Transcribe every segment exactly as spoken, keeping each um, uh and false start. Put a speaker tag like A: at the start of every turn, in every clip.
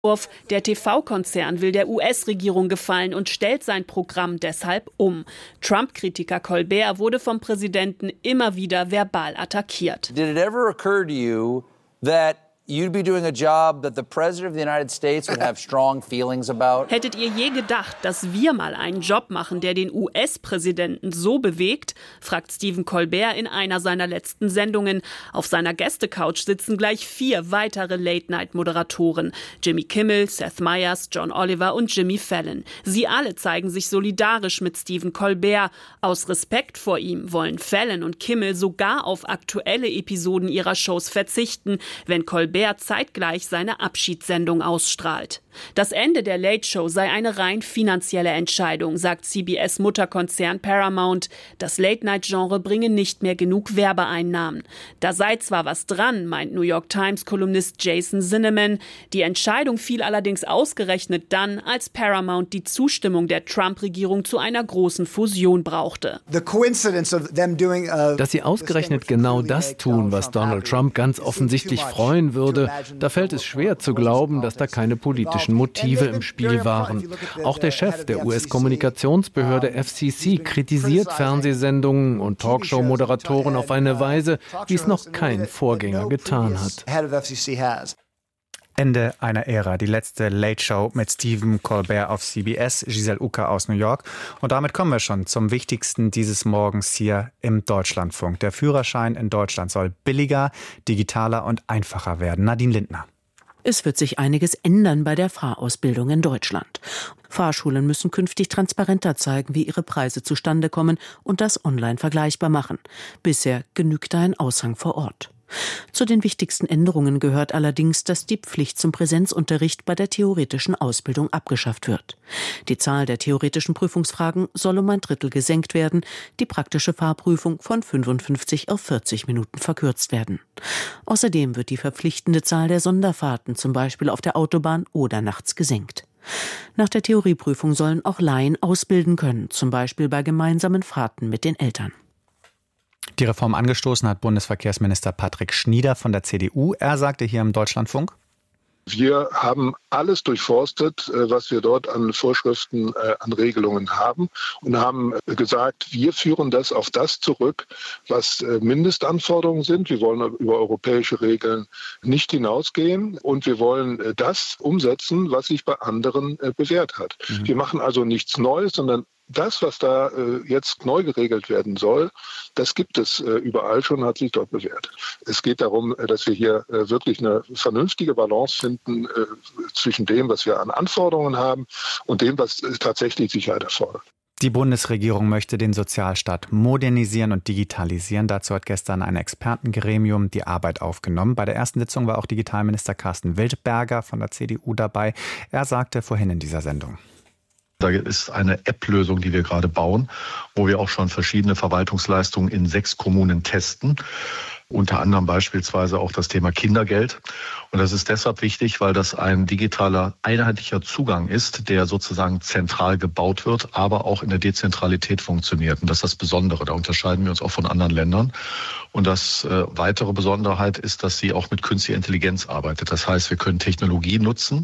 A: Der T V-Konzern will der U S-Regierung gefallen und stellt sein Programm deshalb um. Trump-Kritiker Colbert wurde vom Präsidenten immer wieder verbal attackiert.
B: Did it ever occur to you that you'd be doing a job that the President of the United States would have strong feelings about?
A: Hättet ihr je gedacht, dass wir mal einen Job machen, der den U S-Präsidenten so bewegt? Fragt Stephen Colbert in einer seiner letzten Sendungen. Auf seiner Gästecouch sitzen gleich vier weitere Late-Night-Moderatoren. Jimmy Kimmel, Seth Meyers, John Oliver und Jimmy Fallon. Sie alle zeigen sich solidarisch mit Stephen Colbert. Aus Respekt vor ihm wollen Fallon und Kimmel sogar auf aktuelle Episoden ihrer Shows verzichten, wenn Colbert zeitgleich seine Abschiedssendung ausstrahlt. Das Ende der Late Show sei eine rein finanzielle Entscheidung, sagt C B S-Mutterkonzern Paramount. Das Late-Night-Genre bringe nicht mehr genug Werbeeinnahmen. Da sei zwar was dran, meint New York Times-Kolumnist Jason Zinnemann. Die Entscheidung fiel allerdings ausgerechnet dann, als Paramount die Zustimmung der Trump-Regierung zu einer großen Fusion brauchte.
C: Dass sie ausgerechnet genau das tun, was Donald Trump ganz offensichtlich freuen würde, da fällt es schwer zu glauben, dass da keine politischen Motive im Spiel waren. Auch der Chef der U S-Kommunikationsbehörde F C C kritisiert Fernsehsendungen und Talkshow-Moderatoren auf eine Weise, wie es noch kein Vorgänger getan hat.
D: Ende einer Ära, die letzte Late Show mit Stephen Colbert auf C B S, Giselle Ucker aus New York. Und damit kommen wir schon zum Wichtigsten dieses Morgens hier im Deutschlandfunk. Der Führerschein in Deutschland soll billiger, digitaler und einfacher werden. Nadine Lindner.
E: Es wird sich einiges ändern bei der Fahrausbildung in Deutschland. Fahrschulen müssen künftig transparenter zeigen, wie ihre Preise zustande kommen und das online vergleichbar machen. Bisher genügt ein Aushang vor Ort. Zu den wichtigsten Änderungen gehört allerdings, dass die Pflicht zum Präsenzunterricht bei der theoretischen Ausbildung abgeschafft wird. Die Zahl der theoretischen Prüfungsfragen soll um ein Drittel gesenkt werden, die praktische Fahrprüfung von fünfundfünfzig auf vierzig Minuten verkürzt werden. Außerdem wird die verpflichtende Zahl der Sonderfahrten, zum Beispiel auf der Autobahn oder nachts, gesenkt. Nach der Theorieprüfung sollen auch Laien ausbilden können, zum Beispiel bei gemeinsamen Fahrten mit den Eltern.
D: Die Reform angestoßen hat Bundesverkehrsminister Patrick Schnieder von der C D U. Er sagte hier im Deutschlandfunk:
F: Wir haben alles durchforstet, was wir dort an Vorschriften, an Regelungen haben und haben gesagt, wir führen das auf das zurück, was Mindestanforderungen sind. Wir wollen über europäische Regeln nicht hinausgehen und wir wollen das umsetzen, was sich bei anderen bewährt hat. Mhm. Wir machen also nichts Neues, sondern das, was da äh, jetzt neu geregelt werden soll, das gibt es äh, überall schon, hat sich dort bewährt. Es geht darum, äh, dass wir hier äh, wirklich eine vernünftige Balance finden äh, zwischen dem, was wir an Anforderungen haben und dem, was äh, tatsächlich Sicherheit erfordert.
D: Die Bundesregierung möchte den Sozialstaat modernisieren und digitalisieren. Dazu hat gestern ein Expertengremium die Arbeit aufgenommen. Bei der ersten Sitzung war auch Digitalminister Carsten Wildberger von der C D U dabei. Er sagte vorhin in dieser Sendung:
G: Da ist eine App-Lösung, die wir gerade bauen, wo wir auch schon verschiedene Verwaltungsleistungen in sechs Kommunen testen. Unter anderem beispielsweise auch das Thema Kindergeld. Und das ist deshalb wichtig, weil das ein digitaler, einheitlicher Zugang ist, der sozusagen zentral gebaut wird, aber auch in der Dezentralität funktioniert. Und das ist das Besondere. Da unterscheiden wir uns auch von anderen Ländern. Und das äh, weitere Besonderheit ist, dass sie auch mit künstlicher Intelligenz arbeitet. Das heißt, wir können Technologie nutzen,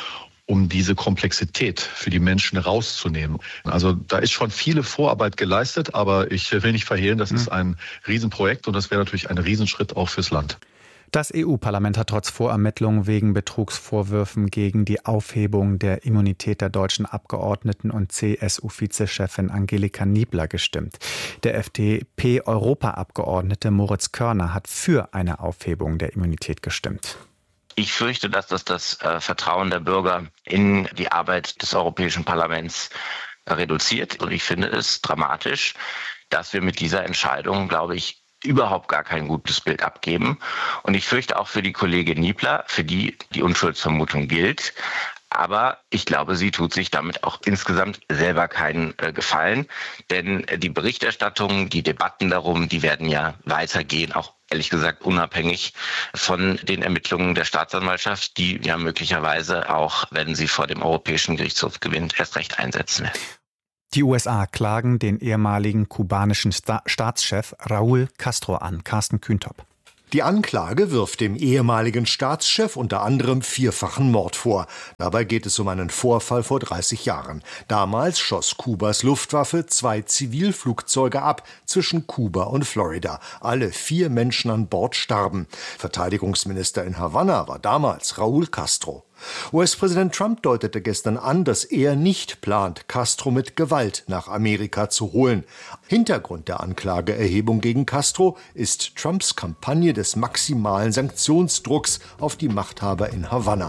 G: um diese Komplexität für die Menschen rauszunehmen. Also da ist schon viele Vorarbeit geleistet, aber ich will nicht verhehlen, das mhm. ist ein Riesenprojekt und das wäre natürlich ein Riesenschritt auch fürs Land.
D: Das E U-Parlament hat trotz Vorermittlungen wegen Betrugsvorwürfen gegen die Aufhebung der Immunität der deutschen Abgeordneten und C S U-Vizechefin Angelika Niebler gestimmt. Der F D P-Europaabgeordnete Moritz Körner hat für eine Aufhebung der Immunität gestimmt.
H: Ich fürchte, dass das das äh, Vertrauen der Bürger in die Arbeit des Europäischen Parlaments äh, reduziert. Und ich finde es dramatisch, dass wir mit dieser Entscheidung, glaube ich, überhaupt gar kein gutes Bild abgeben. Und ich fürchte auch für die Kollegin Niebler, für die die Unschuldsvermutung gilt. Aber ich glaube, sie tut sich damit auch insgesamt selber keinen äh, Gefallen. Denn die Berichterstattung, die Debatten darum, die werden ja weitergehen, auch ehrlich gesagt unabhängig von den Ermittlungen der Staatsanwaltschaft, die ja möglicherweise auch, wenn sie vor dem Europäischen Gerichtshof gewinnt, erst recht einsetzen wird.
D: Die U S A klagen den ehemaligen kubanischen Sta- Staatschef Raúl Castro an. Carsten Kühntop.
I: Die Anklage wirft dem ehemaligen Staatschef unter anderem vierfachen Mord vor. Dabei geht es um einen Vorfall vor dreißig Jahren. Damals schoss Kubas Luftwaffe zwei Zivilflugzeuge ab zwischen Kuba und Florida. Alle vier Menschen an Bord starben. Verteidigungsminister in Havanna war damals Raúl Castro. U S-Präsident Trump deutete gestern an, dass er nicht plant, Castro mit Gewalt nach Amerika zu holen. Hintergrund der Anklageerhebung gegen Castro ist Trumps Kampagne des maximalen Sanktionsdrucks auf die Machthaber in Havanna.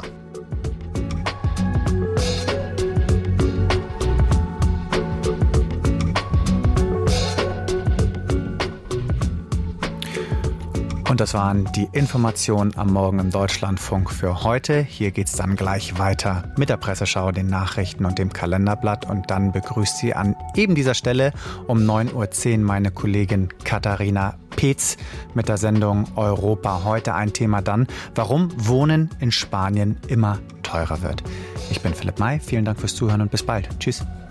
D: Und das waren die Informationen am Morgen im Deutschlandfunk für heute. Hier geht's dann gleich weiter mit der Presseschau, den Nachrichten und dem Kalenderblatt. Und dann begrüßt Sie an eben dieser Stelle um neun Uhr zehn meine Kollegin Katharina Peetz mit der Sendung Europa heute. Ein Thema dann, warum Wohnen in Spanien immer teurer wird. Ich bin Philipp May, vielen Dank fürs Zuhören und bis bald. Tschüss.